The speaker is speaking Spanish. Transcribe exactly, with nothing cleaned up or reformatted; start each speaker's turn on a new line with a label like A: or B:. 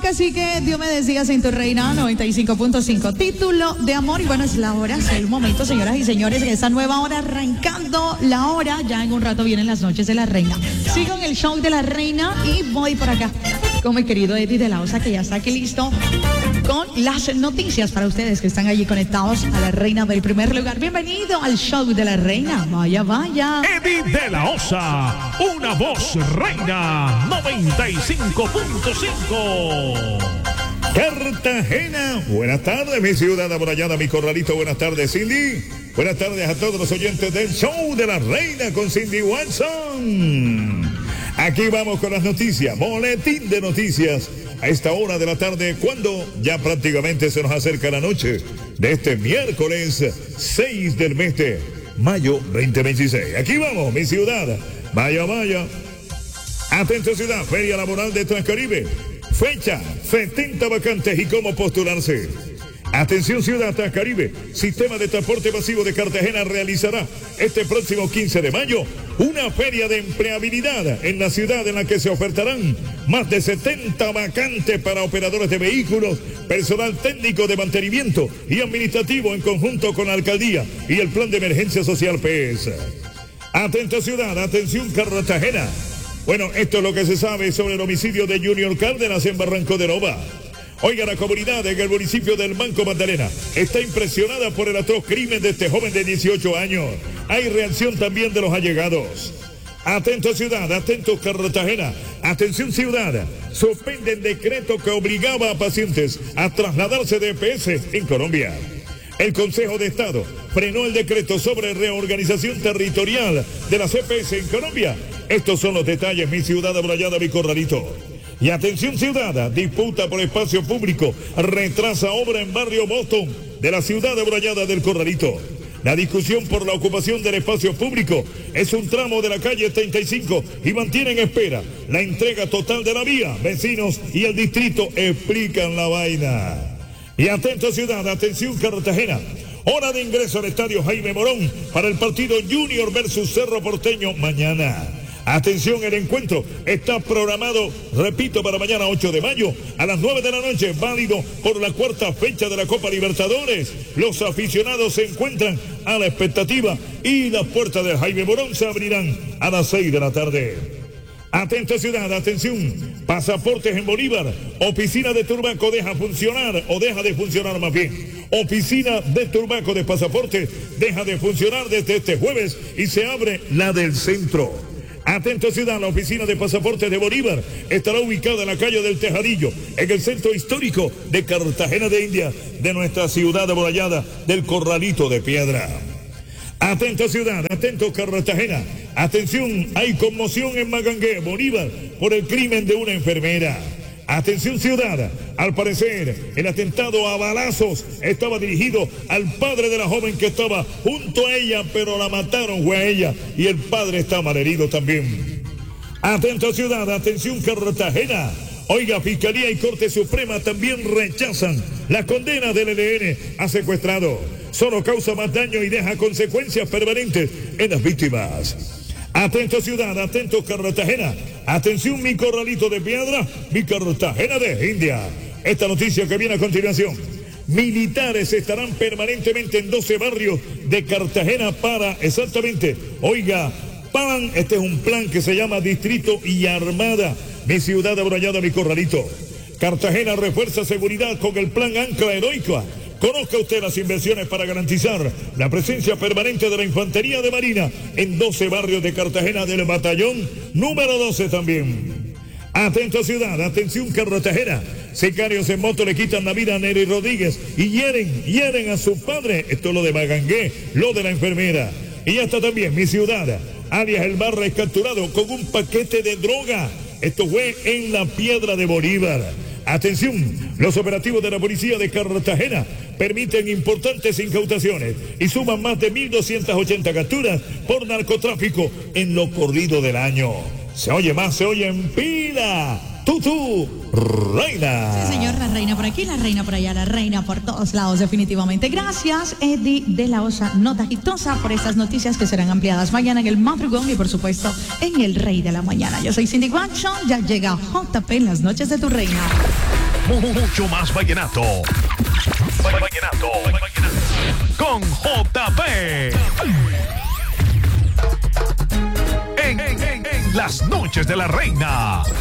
A: que sí, que Dios me decías en tu reina noventa y cinco punto cinco. Título de amor. Y bueno, es la hora, es el momento, señoras y señores, en esta nueva hora, arrancando la hora. Ya en un rato vienen las noches de la reina. Sigo en el show de la reina y voy por acá con mi querido Eddie de la Osa, que ya está aquí listo con las noticias para ustedes que están allí conectados a la reina del primer lugar. Bienvenido al show de la reina. Vaya, vaya.
B: Eddie de la Osa, una voz reina noventa y cinco punto cinco.
C: Cartagena, buenas tardes, mi ciudad amurallada, mi corralito, buenas tardes, Cindy. Buenas tardes a todos los oyentes del show de la reina con Cindy Watson. Aquí vamos con las noticias, boletín de noticias a esta hora de la tarde, cuando ya prácticamente se nos acerca la noche de este miércoles seis del mes de mayo veinte veintiséis. Aquí vamos, mi ciudad, vaya, vaya. Atento ciudad, Feria Laboral de Transcaribe. Fecha, setenta vacantes y cómo postularse. Atención ciudad Transcaribe, Sistema de Transporte Masivo de Cartagena realizará este próximo quince de mayo una feria de empleabilidad en la ciudad, en la que se ofertarán más de setenta vacantes para operadores de vehículos, personal técnico de mantenimiento y administrativo en conjunto con la alcaldía y el Plan de Emergencia Social P S. Atento ciudad, atención Cartagena. Bueno, esto es lo que se sabe sobre el homicidio de Junior Cárdenas en Barranco de Nova. Oiga, la comunidad en el municipio del Banco Magdalena está impresionada por el atroz crimen de este joven de dieciocho años. Hay reacción también de los allegados. Atento ciudad, atento Cartagena, atención ciudad. Suspenden decreto que obligaba a pacientes a trasladarse de E P S en Colombia. El Consejo de Estado frenó el decreto sobre reorganización territorial de las E P S en Colombia. Estos son los detalles, mi ciudad amurallada, mi corralito. Y atención ciudad, disputa por espacio público, retrasa obra en barrio Boston de la ciudad amurallada del Corralito. La discusión por la ocupación del espacio público es un tramo de la calle treinta y cinco y mantiene en espera la entrega total de la vía. Vecinos y el distrito explican la vaina. Y atento ciudad, atención Cartagena. Hora de ingreso al estadio Jaime Morón para el partido Junior versus Cerro Porteño mañana. Atención, el encuentro está programado, repito, para mañana ocho de mayo a las nueve de la noche, válido por la cuarta fecha de la Copa Libertadores. Los aficionados se encuentran a la expectativa y las puertas de Jaime Morón se abrirán a las seis de la tarde. Atento ciudad, atención, pasaportes en Bolívar, oficina de Turbaco deja funcionar, o deja de funcionar más bien. Oficina de Turbaco de pasaportes deja de funcionar desde este jueves y se abre la del centro. Atento ciudad, la oficina de pasaportes de Bolívar estará ubicada en la calle del Tejadillo, en el centro histórico de Cartagena de India, de nuestra ciudad amurallada del Corralito de Piedra. Atento ciudad, atento Cartagena. Atención, hay conmoción en Magangué, Bolívar, por el crimen de una enfermera. Atención ciudad, al parecer el atentado a balazos estaba dirigido al padre de la joven que estaba junto a ella, pero la mataron, fue a ella, y el padre está malherido también. Atento ciudad, atención Cartagena. Oiga, Fiscalía y Corte Suprema también rechazan la condena del E L N a secuestrado. Solo causa más daño y deja consecuencias permanentes en las víctimas. Atento ciudad, atento Cartagena. Atención mi corralito de Piedra, mi Cartagena de India. Esta noticia que viene a continuación. Militares estarán permanentemente en doce barrios de Cartagena para, exactamente, oiga, plan, este es un plan que se llama Distrito y Armada. Mi ciudad amurallada, mi corralito. Cartagena refuerza seguridad con el plan Ancla Heroica. Conozca usted las inversiones para garantizar la presencia permanente de la Infantería de Marina en doce barrios de Cartagena del batallón número doce también. Atento ciudad, atención Cartagena. Sicarios en moto le quitan la vida a Nery Rodríguez y hieren, hieren a su padre. Esto es lo de Magangué, lo de la enfermera. Y ya está también mi ciudad. Arias El Barra es capturado con un paquete de droga. Esto fue en la Piedra de Bolívar. Atención, los operativos de la policía de Cartagena permiten importantes incautaciones y suman más de mil doscientas ochenta capturas por narcotráfico en lo corrido del año. Se oye más, se oye en pila. Tutu, reina.
A: Sí, señor, la reina por aquí, la reina por allá, la reina por todos lados, definitivamente. Gracias, Eddie de la Osa, nota exitosa por estas noticias que serán ampliadas mañana en el madrugón y, por supuesto, en el Rey de la Mañana. Yo soy Cindy Guancho, ya llega J P en las noches de tu reina.
B: Mucho más vallenato. Vallenato. Con J P. En, en, en, en las noches de la reina.